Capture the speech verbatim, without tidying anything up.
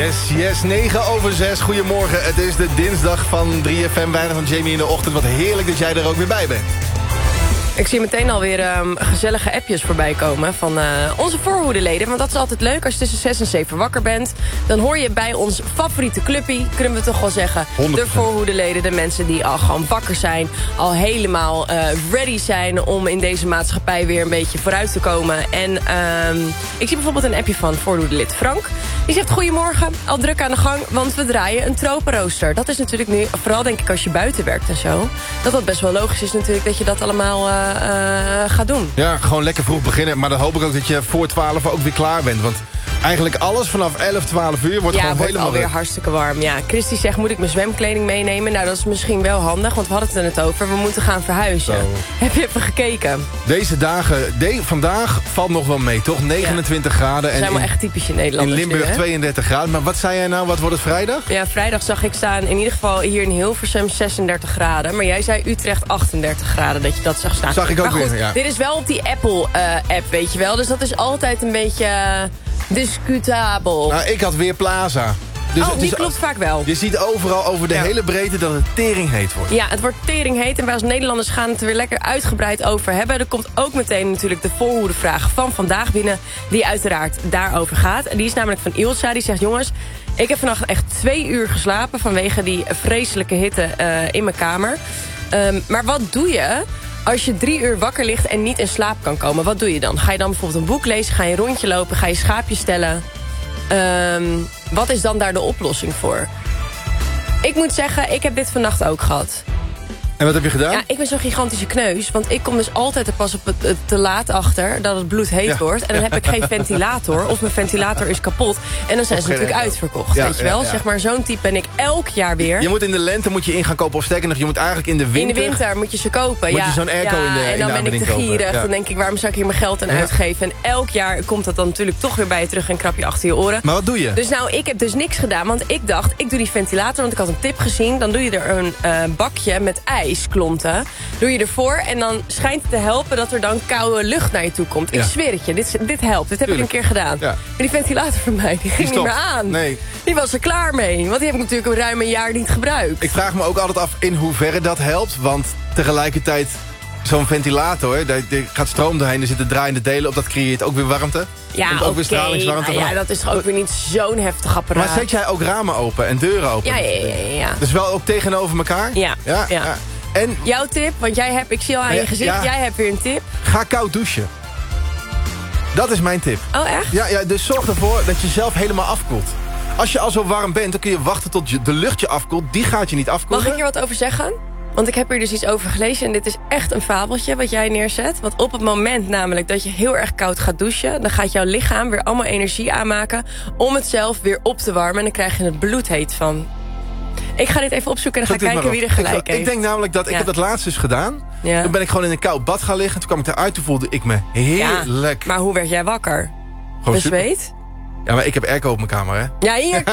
Yes, yes, negen over zes. Goedemorgen, het is de dinsdag van drie F M. Weinig van Jamie in de ochtend. Wat heerlijk dat jij er ook weer bij bent. Ik zie meteen alweer um, gezellige appjes voorbij komen van uh, onze voorhoedeleden. Want dat is altijd leuk. Als je tussen zes en zeven wakker bent, dan hoor je bij ons favoriete clubpie, kunnen we toch wel zeggen. honderd procent. De voorhoedeleden, de mensen die al gewoon wakker zijn. Al helemaal uh, ready zijn om in deze maatschappij weer een beetje vooruit te komen. En um, ik zie bijvoorbeeld een appje van voorhoedelid Frank. Die zegt, goedemorgen, al druk aan de gang, want we draaien een tropenrooster. Dat is natuurlijk nu, vooral denk ik als je buiten werkt en zo, dat dat best wel logisch is natuurlijk dat je dat allemaal uh, uh, gaat doen. Ja, gewoon lekker vroeg beginnen. Maar dan hoop ik ook dat je voor twaalf ook weer klaar bent. Want eigenlijk alles vanaf elf, twaalf uur wordt ja, gewoon wordt helemaal... alweer hartstikke warm. Ja, Christy zegt, moet ik mijn zwemkleding meenemen? Nou, dat is misschien wel handig, want we hadden het er net over. We moeten gaan verhuizen. Zo. Heb je even gekeken? Deze dagen, de, vandaag valt nog wel mee, toch? negenentwintig ja. graden. Dat En zijn wel in, echt typische Nederlanders in Limburg nu, tweeëndertig graden. Maar wat zei jij nou? Wat wordt het vrijdag? Ja, vrijdag zag ik staan in ieder geval hier in Hilversum zesendertig graden. Maar jij zei Utrecht achtendertig graden, dat je dat zag staan. Zag ik ook maar goed, weer, ja. Dit is wel op die Apple-app, weet je wel. Dus dat is altijd een beetje uh, discutabel. Nou, ik had weer Plaza. Dus, oh, die dus, klopt vaak wel. Je ziet overal over de Ja. hele breedte dat het tering heet wordt. Ja, het wordt tering heet en wij als Nederlanders gaan het er weer lekker uitgebreid over hebben. Er komt ook meteen natuurlijk de voorhoedevraag van vandaag binnen, die uiteraard daarover gaat. En die is namelijk van Ilsa, die zegt, jongens, ik heb vannacht echt twee uur geslapen vanwege die vreselijke hitte uh, in mijn kamer. Um, maar wat doe je als je drie uur wakker ligt en niet in slaap kan komen? Wat doe je dan? Ga je dan bijvoorbeeld een boek lezen? Ga je een rondje lopen? Ga je schaapjes stellen? Um, wat is dan daar de oplossing voor? Ik moet zeggen, ik heb dit vannacht ook gehad. En wat heb je gedaan? Ja, ik ben zo'n gigantische kneus. Want ik kom dus altijd er pas op het, het te laat achter dat het bloed heet ja. wordt. En dan heb ik geen ventilator. Of mijn ventilator is kapot. En dan zijn ze natuurlijk uitverkocht. Ja, weet je wel? ja, ja. Zeg maar, zo'n type ben ik elk jaar weer. Je moet in de lente moet je in gaan kopen. Of sterker nog, je moet eigenlijk in de winter... In de winter moet je ze kopen. Moet ja. je zo'n airco ja, in de En dan in de ben ik te aanbieding gierig. kopen. Ja. Dan denk ik, waarom zou ik hier mijn geld aan Ja. uitgeven? En elk jaar komt dat dan natuurlijk toch weer bij je terug. En krap je achter je oren. Maar wat doe je? Dus nou, ik heb dus niks gedaan. Want ik dacht, ik doe die ventilator. Want ik had een tip gezien. Dan doe je er een uh, bakje met ijsklonten. Doe je ervoor. En dan schijnt het te helpen dat er dan koude lucht naar je toe komt. Ik Ja. zweer het je. Dit, dit helpt. Dit heb Tuurlijk. ik een keer gedaan. Ja. Maar die ventilator van mij, die ging niet stopt. meer aan. Nee. Die was er klaar mee. Want die heb ik natuurlijk een ruim een jaar niet gebruikt. Ik vraag me ook altijd af in hoeverre dat helpt. Want tegelijkertijd, zo'n ventilator, daar, daar gaat stroom doorheen. Er zitten draaiende delen op, dat creëert ook weer warmte. Ja, Komt ook oké. weer stralingswarmte Nou ja, vanaf. dat is toch ook weer niet zo'n heftig apparaat. Maar zet jij ook ramen open en deuren open? Ja, ja, ja, ja, ja. Dus wel ook tegenover elkaar? Ja, Ja? ja. En Jouw tip, want jij hebt, ik zie al aan Ja, je gezicht, ja. jij hebt weer een tip. ga koud douchen. Dat is mijn tip. Oh, echt? Ja, ja, dus zorg ervoor dat je zelf helemaal afkoelt. Als je al zo warm bent, dan kun je wachten tot je de lucht je afkoelt. Die gaat je niet afkoelen. Mag ik er wat over zeggen? Want ik heb hier dus iets over gelezen en dit is echt een fabeltje wat jij neerzet. Want op het moment namelijk dat je heel erg koud gaat douchen, dan gaat jouw lichaam weer allemaal energie aanmaken om het zelf weer op te warmen. En dan krijg je het bloedheet van. Ik ga dit even opzoeken en dan ga Zoek ik dit kijken maar wie er op. gelijk ik, heeft. Ik denk namelijk dat, ik Ja. heb dat laatst dus gedaan. Ja. Toen ben ik gewoon in een koud bad gaan liggen. Toen kwam ik eruit, toen voelde ik me heerlijk. Ja, maar hoe werd jij wakker? Gewoon super. Bezweet? Ja, maar ik heb airco op mijn kamer, hè. Ja, hier,